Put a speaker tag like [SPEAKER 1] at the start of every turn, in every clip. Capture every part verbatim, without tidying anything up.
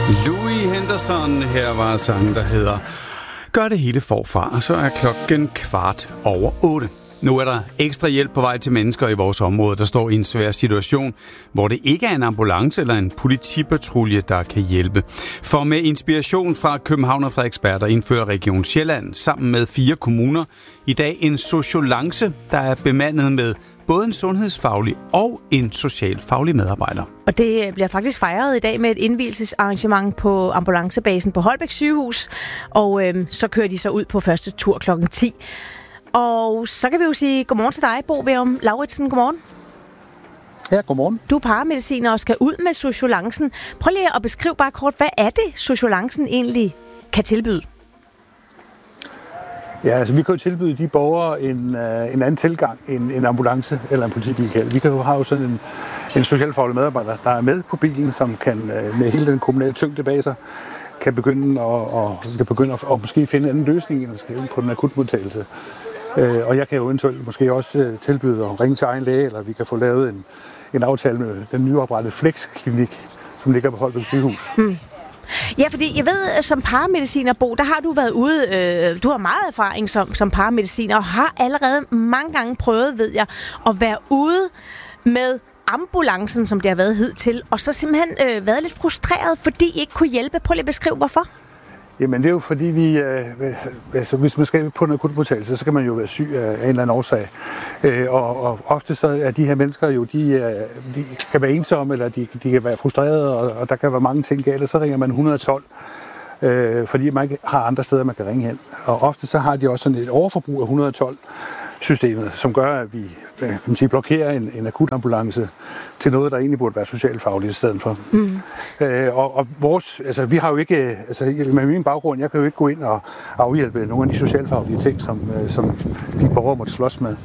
[SPEAKER 1] Louis Henderson, her var sangen, der hedder Gør det hele forfra, og så er klokken kvart over otte. Nu er der ekstra hjælp på vej til mennesker i vores område, der står i en svær situation, hvor det ikke er en ambulance eller en politipatrulje, der kan hjælpe. For med inspiration fra København og Frederiksberg, der indfører Region Sjælland sammen med fire kommuner i dag en sociolance, der er bemandet med både en sundhedsfaglig og en socialfaglig medarbejder. Og det bliver faktisk fejret i dag med et indvielsesarrangement på ambulancebasen på Holbæk sygehus, og øh, så kører de så ud på første tur klokken ti. Og så kan vi jo sige godmorgen til dig, Bo Værum Lauritsen. Godmorgen.
[SPEAKER 2] Ja, godmorgen.
[SPEAKER 1] Du er paramediciner og skal ud med sociolancen. Prøv lige at beskrive bare kort, hvad er det, sociolancen egentlig kan tilbyde?
[SPEAKER 2] Ja, altså vi kan jo tilbyde de borgere en, uh, en anden tilgang end en ambulance eller en politibil kan. Vi kan jo have sådan en, en socialfaglig medarbejder, der er med på bilen, som kan uh, med hele den kommunale tyngde bag sig, kan begynde at, og, kan begynde at, og måske finde en anden løsning end på den akutmodtagelse. Uh, og jeg kan jo eventuelt måske også uh, tilbyde at ringe til egen læge, eller vi kan få lavet en, en aftale med den nyoprettede Flex-klinik, som ligger på Holbæk sygehus.
[SPEAKER 1] Hmm. Ja, fordi jeg ved, som paramediciner, Bo, der har du været ude, øh, du har meget erfaring som, som paramediciner, og har allerede mange gange prøvet, ved jeg, at være ude med ambulancen, som det har været hidtil, og så simpelthen øh, været lidt frustreret, fordi I ikke kunne hjælpe. Prøv lige at beskrive, hvorfor?
[SPEAKER 2] Jamen det er jo fordi, vi, øh, altså, hvis man skal på en akutmodtagelse, så kan man jo være syg af en eller anden årsag. Øh, og, og ofte så er de her mennesker jo, de, de kan være ensomme, eller de, de kan være frustrerede, og, og der kan være mange ting galt, og så ringer man et hundrede og tolv, øh, fordi man ikke har andre steder, man kan ringe hen. Og ofte så har de også sådan et overforbrug af et hundrede og tolv-systemet, som gør, at vi kan man sige, blokerer en, en akutambulance til noget, der egentlig burde være socialfagligt i stedet for. Mm. Øh, og, og vores, altså, vi har jo ikke, altså, med min baggrund, jeg kan jo ikke gå ind og afhjælpe nogle af de socialfaglige ting, som, som de borgere måtte slås med.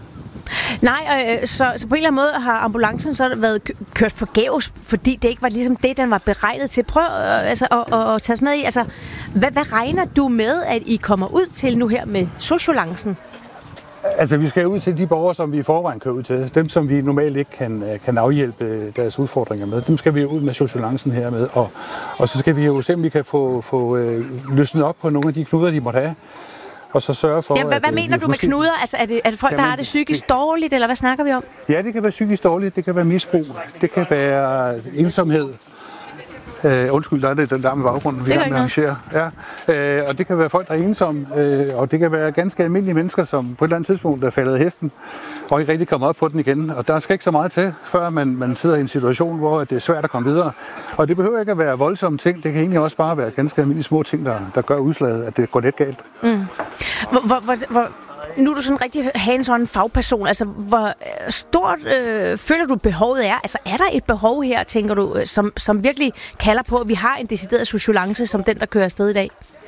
[SPEAKER 1] Nej, øh, så, så på en eller anden måde har ambulancen så været kørt forgæves, fordi det ikke var ligesom det, den var beregnet til. Prøv øh, altså, at, at, at tage os med i. Altså, hvad, hvad regner du med, at I kommer ud til nu her med sociolancen?
[SPEAKER 2] Altså, vi skal ud til de borgere, som vi i forvejen kører ud til. Dem, som vi normalt ikke kan, kan afhjælpe deres udfordringer med. Dem skal vi ud med sociolancen her med. Og, og så skal vi jo se, om vi kan få, få øh, løsnet op på nogle af de knuder, de måtte have. Og så sørge for,
[SPEAKER 1] Jamen, hvad,
[SPEAKER 2] at,
[SPEAKER 1] hvad mener du måske... med knuder? Altså, er det, er det folk, Jamen, der har det psykisk det... dårligt, eller hvad snakker vi om?
[SPEAKER 2] Ja, det kan være psykisk dårligt. Det kan være misbrug. Det kan være ensomhed. Uh, undskyld, der er det den der med baggrunden, vi har med arrangere. Ja. Uh, og det kan være folk, der er ensomme, uh, og det kan være ganske almindelige mennesker, som på et eller andet tidspunkt er faldet af hesten, og ikke rigtig kommer op på den igen. Og der skal ikke så meget til, før man, man sidder i en situation, hvor det er svært at komme videre. Og det behøver ikke at være voldsomme ting, det kan egentlig også bare være ganske almindelige små ting, der, der gør udslaget, at det går lidt galt. Mm.
[SPEAKER 1] Hvor, hvor, hvor, nu er du sådan en rigtig hands-on fagperson. Altså, hvor stort øh, føler du behovet er? Altså, er der et behov her, tænker du, som, som virkelig kalder på, at vi har en decideret sociolance som den, der kører afsted i dag?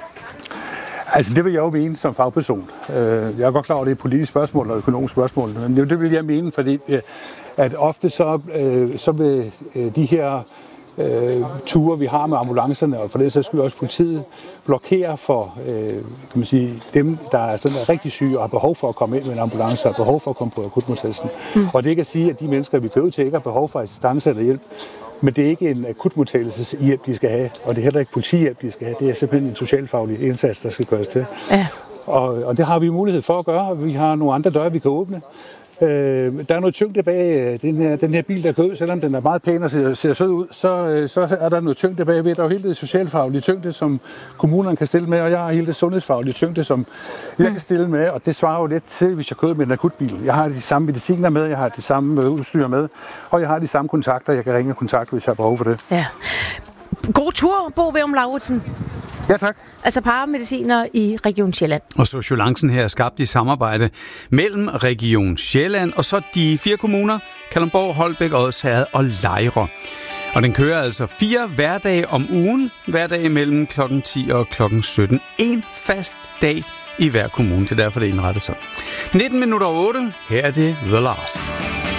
[SPEAKER 2] Altså, det vil jeg jo mene som fagperson. Jeg er godt klar over, at det er et politisk spørgsmål og økonomisk spørgsmål, men det vil jeg mene, fordi at ofte så, så vil de her øh, ture, vi har med ambulancerne, og for det sags skyld også politiet, blokerer for øh, kan man sige, dem, der er, sådan, er rigtig syge og har behov for at komme ind med en ambulance og har behov for at komme på akutmodtagelsen. Mm. Og det er ikke at sige, at de mennesker, vi kører ud til, ikke har behov for assistance eller hjælp, men det er ikke en akutmodtagelseshjælp, de skal have, og det er heller ikke politihjælp, de skal have. Det er simpelthen en socialfaglig indsats, der skal gøres til. Ja. Og, og det har vi mulighed for at gøre, og vi har nogle andre døre, vi kan åbne. Øh, der er noget tyngde bag den her, den her bil, der kører ud, selvom den er meget pæn og ser, ser sød ud, så, så er der noget tyngde bagved. Der er jo hele det socialfaglige tyngde, som kommunerne kan stille med, og jeg har hele det sundhedsfaglige tyngde, som jeg kan stille med, og det svarer jo lidt til, hvis jeg kører med en akutbil. Jeg har de samme mediciner med, jeg har det samme udstyr med, og jeg har de samme kontakter, jeg kan ringe og kontakte, hvis jeg har behov for det. Ja.
[SPEAKER 1] God tur, Bo Værum Lauritsen.
[SPEAKER 2] Ja, tak.
[SPEAKER 1] Altså paramediciner i Region Sjælland.
[SPEAKER 3] Og sociolancen her er skabt i samarbejde mellem Region Sjælland og så de fire kommuner, Kalundborg, Holbæk, Odsherred og Lejre. Og den kører altså fire hverdage om ugen, hverdag mellem klokken ti og klokken sytten. En fast dag i hver kommune, det er derfor det er indrettet sig. nitten minutter over otte, her er det The Last.